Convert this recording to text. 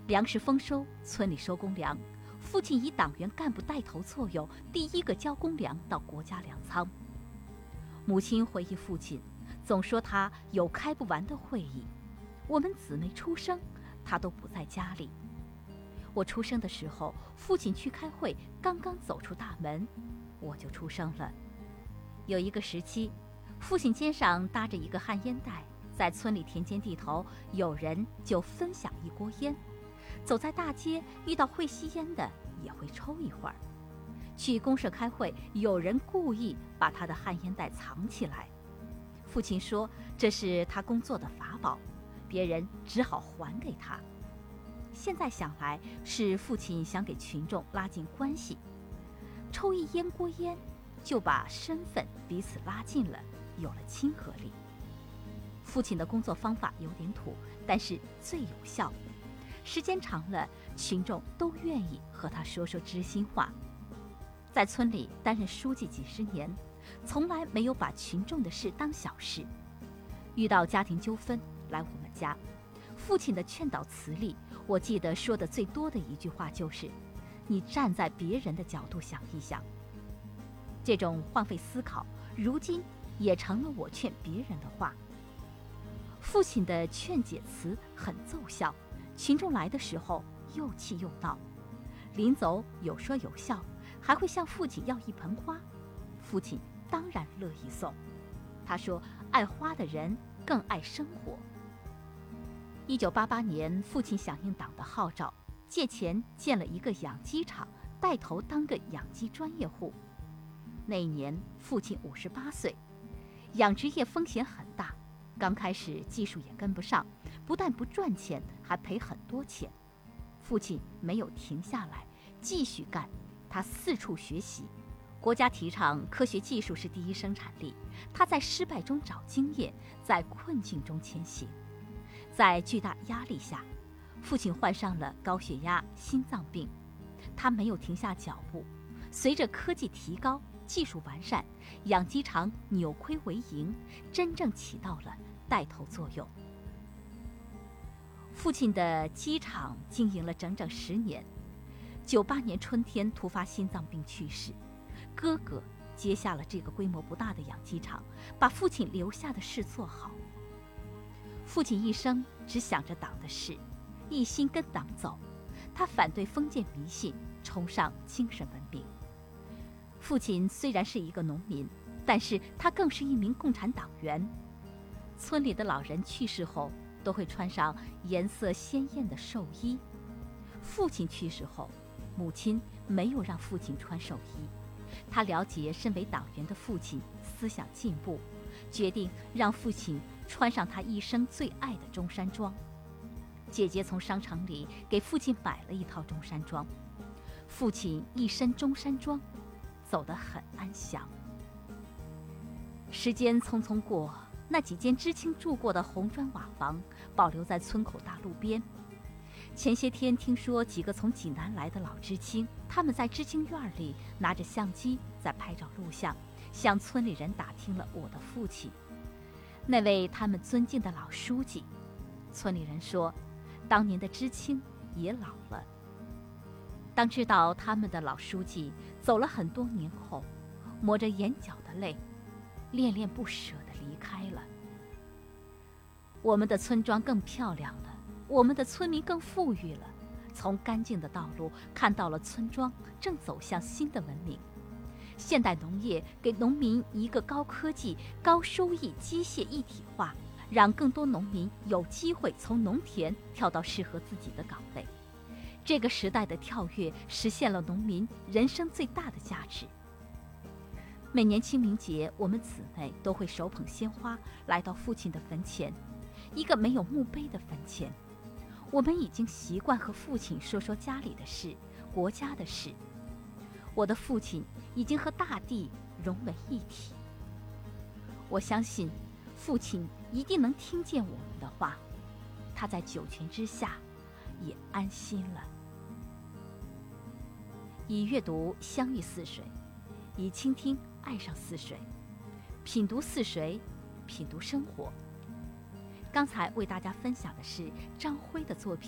粮食丰收，村里收公粮，父亲以党员干部带头作用，第一个交公粮到国家粮仓。母亲回忆父亲，总说他有开不完的会议。我们姊妹出生，他都不在家里。我出生的时候，父亲去开会，刚刚走出大门，我就出生了。有一个时期，父亲肩上搭着一个旱烟袋，在村里田间地头，有人就分享一锅烟。走在大街，遇到会吸烟的，也会抽一会儿。去公社开会，有人故意把他的旱烟袋藏起来。父亲说这是他工作的法宝，别人只好还给他。现在想来，是父亲想给群众拉近关系，抽一烟锅烟，就把身份彼此拉近了，有了亲和力。父亲的工作方法有点土，但是最有效。时间长了，群众都愿意和他说说知心话。在村里担任书记几十年，从来没有把群众的事当小事。遇到家庭纠纷来我们家，父亲的劝导词里，我记得说的最多的一句话就是：“你站在别人的角度想一想。”这种换位思考，如今也成了我劝别人的话。父亲的劝解词很奏效，群众来的时候又气又闹，临走有说有笑，还会向父亲要一盆花，父亲当然乐意送。他说爱花的人更爱生活。1988年，父亲响应党的号召，借钱建了一个养鸡场，带头当个养鸡专业户。那一年父亲58岁，养殖业风险很大，刚开始技术也跟不上，不但不赚钱，还赔很多钱。父亲没有停下来，继续干。他四处学习，国家提倡科学技术是第一生产力，他在失败中找经验，在困境中前行。在巨大压力下，父亲患上了高血压、心脏病，他没有停下脚步。随着科技提高，技术完善，养鸡场扭亏为盈，真正起到了带头作用。父亲的鸡场经营了整整10年，98年春天突发心脏病去世，哥哥接下了这个规模不大的养鸡场，把父亲留下的事做好。父亲一生只想着党的事，一心跟党走，他反对封建迷信，崇尚精神文明。父亲虽然是一个农民，但是他更是一名共产党员。村里的老人去世后，都会穿上颜色鲜艳的寿衣。父亲去世后，母亲没有让父亲穿寿衣，她了解身为党员的父亲思想进步，决定让父亲穿上他一生最爱的中山装。姐姐从商场里给父亲买了一套中山装，父亲一身中山装，走得很安详。时间匆匆过，那几间知青住过的红砖瓦房保留在村口大路边。前些天听说几个从济南来的老知青，他们在知青院里拿着相机在拍照录像，向村里人打听了我的父亲，那位他们尊敬的老书记。村里人说，当年的知青也老了。当知道他们的老书记走了很多年后，抹着眼角的泪，恋恋不舍地离开了。我们的村庄更漂亮了，我们的村民更富裕了，从干净的道路看到了村庄正走向新的文明。现代农业给农民一个高科技、高收益机械一体化，让更多农民有机会从农田跳到适合自己的岗位。这个时代的跳跃实现了农民人生最大的价值。每年清明节，我们姊妹都会手捧鲜花来到父亲的坟前，一个没有墓碑的坟前。我们已经习惯和父亲说说家里的事、国家的事。我的父亲已经和大地融为一体。我相信父亲一定能听见我们的话，他在九泉之下也安心了。以阅读相遇似水，以倾听爱上似水，品读似水，品读生活。刚才为大家分享的是张辉的作品